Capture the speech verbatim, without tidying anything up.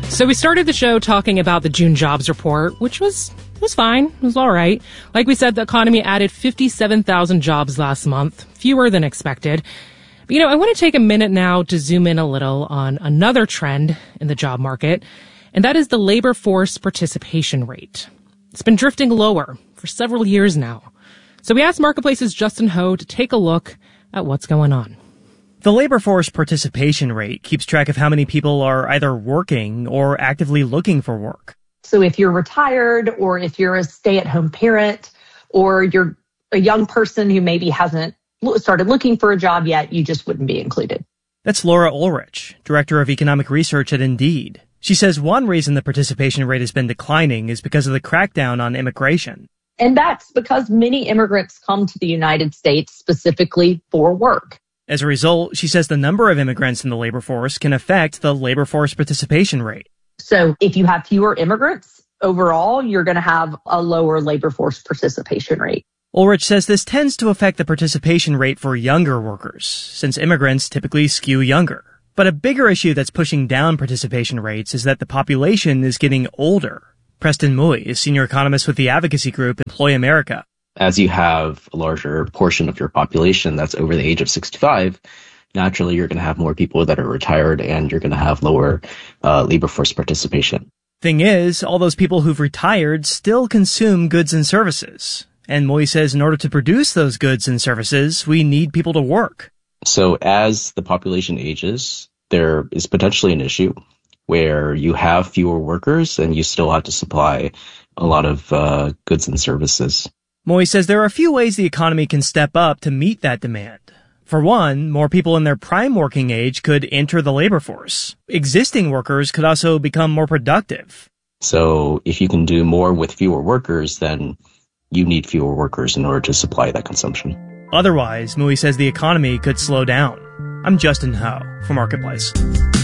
So we started the show talking about the June jobs report, which was was fine. It was all right. Like we said, the economy added fifty-seven thousand jobs last month, fewer than expected. But, you know, I want to take a minute now to zoom in a little on another trend in the job market, and that is the labor force participation rate. It's been drifting lower for several years now. So we asked Marketplace's Justin Ho to take a look at what's going on. The labor force participation rate keeps track of how many people are either working or actively looking for work. So if you're retired, or if you're a stay-at-home parent, or you're a young person who maybe hasn't started looking for a job yet, you just wouldn't be included. That's Laura Ulrich, Director of Economic Research at Indeed. She says one reason the participation rate has been declining is because of the crackdown on immigration. And that's because many immigrants come to the United States specifically for work. As a result, she says the number of immigrants in the labor force can affect the labor force participation rate. So if you have fewer immigrants, overall, you're going to have a lower labor force participation rate. Ulrich says this tends to affect the participation rate for younger workers, since immigrants typically skew younger. But a bigger issue that's pushing down participation rates is that the population is getting older. Preston Mui is senior economist with the advocacy group Employ America. As you have a larger portion of your population that's over the age of sixty-five, naturally you're going to have more people that are retired, and you're going to have lower uh, labor force participation. Thing is, all those people who've retired still consume goods and services. And Moy says in order to produce those goods and services, we need people to work. So as the population ages, there is potentially an issue where you have fewer workers and you still have to supply a lot of uh, goods and services. Moy says there are a few ways the economy can step up to meet that demand. For one, more people in their prime working age could enter the labor force. Existing workers could also become more productive. So if you can do more with fewer workers, then you need fewer workers in order to supply that consumption. Otherwise, Mui says the economy could slow down. I'm Justin Ho for Marketplace.